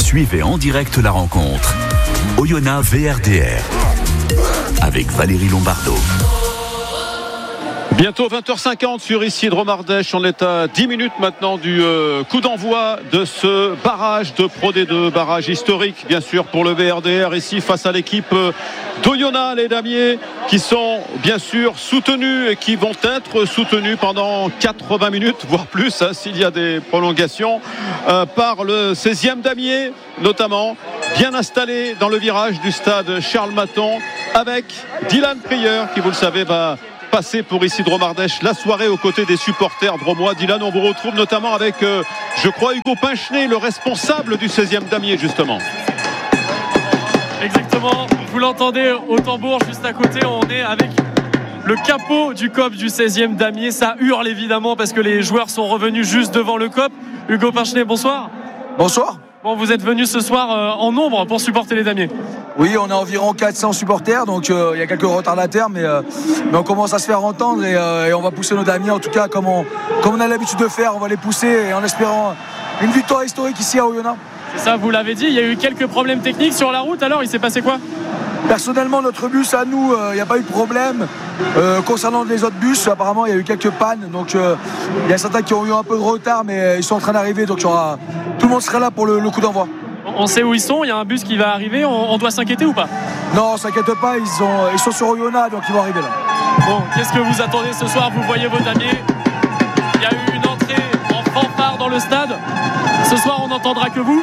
Suivez en direct la rencontre. Oyonnax VRDR avec Valérie Lombardo. Bientôt 20h50 sur Isidro Ardèche. On est à 10 minutes maintenant du coup d'envoi de ce barrage de Pro D2, barrage historique bien sûr pour le VRDR ici face à l'équipe d'Oyonnax, les damiers qui sont bien sûr soutenus et qui vont être soutenus pendant 80 minutes voire plus s'il y a des prolongations par le 16e damier notamment, bien installé dans le virage du stade Charles Maton avec Dylan Prieur qui vous le savez va passer pour Isidro Ardèche la soirée aux côtés des supporters dromois. Dylan, on vous retrouve notamment avec je crois Hugo Pinchenet, le responsable du 16e damier justement. Exactement, vous l'entendez au tambour juste à côté, on est avec le capot du COP du 16e damier. Ça hurle évidemment parce que les joueurs sont revenus juste devant le COP. Hugo Pinchenet, bonsoir. Bonsoir. Bon, vous êtes venu ce soir en nombre pour supporter les damiers. Oui, on a environ 400 supporters, donc il y a quelques retardataires, mais on commence à se faire entendre et on va pousser nos damiers, en tout cas comme on a l'habitude de faire, on va les pousser et en espérant une victoire historique ici à Oyonnax. C'est ça, vous l'avez dit, il y a eu quelques problèmes techniques sur la route, alors il s'est passé quoi ? Personnellement, notre bus à nous, il n'y a pas eu de problème. Concernant les autres bus, apparemment il y a eu quelques pannes, donc il y a certains qui ont eu un peu de retard, mais ils sont en train d'arriver, donc tout le monde sera là pour le coup d'envoi. On sait où ils sont, il y a un bus qui va arriver, on doit s'inquiéter ou pas ? Non, on s'inquiète pas, ils sont sur Oyonnax, donc ils vont arriver là. Bon, qu'est-ce que vous attendez ce soir ? Vous voyez vos damiers, il y a eu une entrée en fanfare dans le stade. Ce soir, on n'entendra que vous ?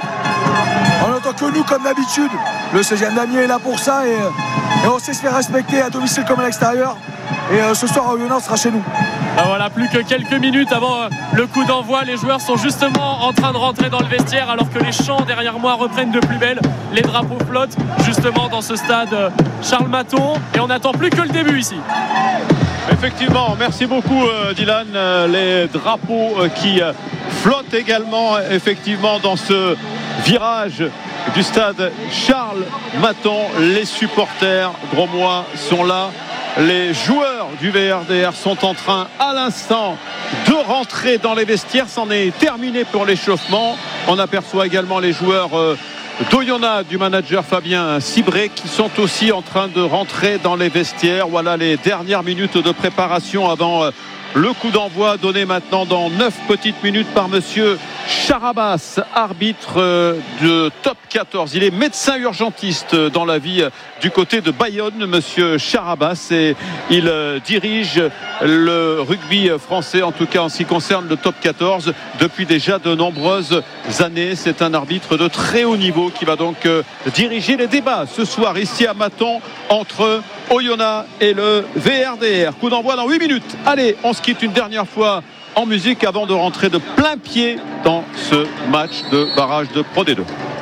On n'entend que nous comme d'habitude. Le 16e damier est là pour ça et on sait se faire respecter à domicile comme à l'extérieur. Et ce soir, Oyonnax sera chez nous. Ben voilà, plus que quelques minutes avant le coup d'envoi. Les joueurs sont justement en train de rentrer dans le vestiaire alors que les chants derrière moi reprennent de plus belle. Les drapeaux flottent justement dans ce stade Charles Maton. Et on n'attend plus que le début ici. Effectivement, merci beaucoup Dylan. Les drapeaux qui flottent également effectivement dans ce virage du stade Charles Maton. Les supporters dromois sont là. Les joueurs du VRDR sont en train à l'instant de rentrer dans les vestiaires. C'en est terminé pour l'échauffement. On aperçoit également les joueurs d'Oyonnax du manager Fabien Cibré qui sont aussi en train de rentrer dans les vestiaires. Voilà les dernières minutes de préparation avant le coup d'envoi donné maintenant dans 9 petites minutes par monsieur Charabas, arbitre de top 14. Il est médecin urgentiste dans la vie du côté de Bayonne, monsieur Charabas, et il dirige le rugby français, en tout cas en ce qui concerne le top 14, depuis déjà de nombreuses années. C'est un arbitre de très haut niveau qui va donc diriger les débats ce soir ici à Maton entre Oyonnax et le VRDR. Coup d'envoi dans 8 minutes. Allez, on se quitte une dernière fois en musique avant de rentrer de plein pied dans ce match de barrage de Pro D2.